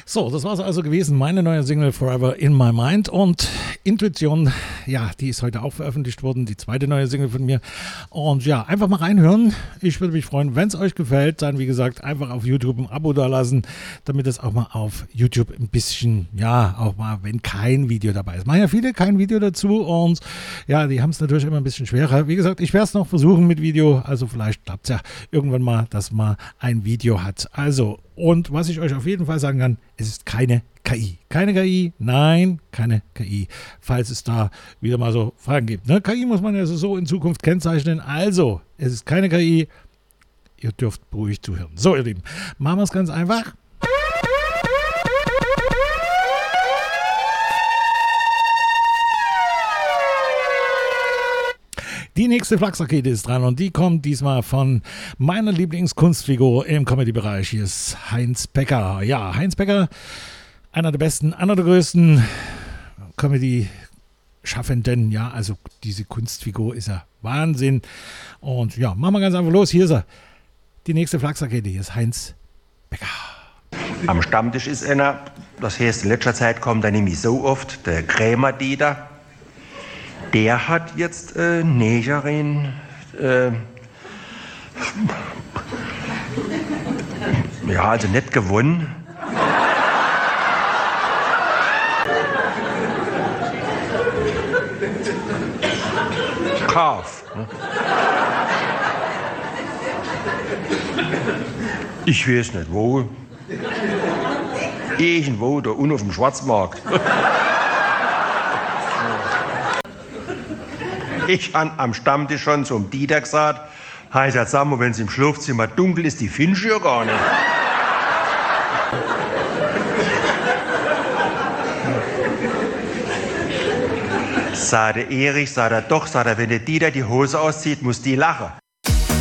So, das war es also gewesen, meine neue Single Forever in My Mind, und Intuition, ja, die ist heute auch veröffentlicht worden, die zweite neue Single von mir, und ja, einfach mal reinhören, ich würde mich freuen, wenn es euch gefällt, dann wie gesagt, einfach auf YouTube ein Abo dalassen, damit es auch mal auf YouTube ein bisschen, ja, auch mal, wenn kein Video dabei ist, machen ja viele kein Video dazu, und ja, die haben es natürlich immer ein bisschen schwerer, wie gesagt, ich werde es noch versuchen mit Video, also vielleicht klappt es ja irgendwann mal, dass man ein Video hat, also. Und was ich euch auf jeden Fall sagen kann, es ist keine KI. Keine KI, nein, keine KI. Falls es da wieder mal so Fragen gibt. Ne? KI muss man ja so in Zukunft kennzeichnen. Also, es ist keine KI. Ihr dürft beruhigt zuhören. So, ihr Lieben, machen wir es ganz einfach. Die nächste Flachsrakete ist dran und die kommt diesmal von meiner Lieblingskunstfigur im Comedy-Bereich. Hier ist Heinz Becker. Ja, Heinz Becker, einer der besten, einer der größten Comedy-Schaffenden. Ja, also diese Kunstfigur ist ja Wahnsinn. Und ja, machen wir ganz einfach los. Hier ist er. Die nächste Flachsrakete. Hier ist Heinz Becker. Am Stammtisch ist einer, das heißt, in letzter Zeit kommt er nämlich so oft, der Krämer-Dieter. Der hat jetzt Negerin, ja, also nicht gewonnen. Kauf. Ne? Ich weiß nicht wo. Irgendwo da unten auf dem Schwarzmarkt. Ich habe am Stammtisch schon zum Dieter gesagt, hey, sag mal, wenn es im Schlafzimmer dunkel ist, die findest du ja gar nicht. Sagt der Erich, sagt er doch, sagt er, wenn der Dieter die Hose auszieht, muss die lachen.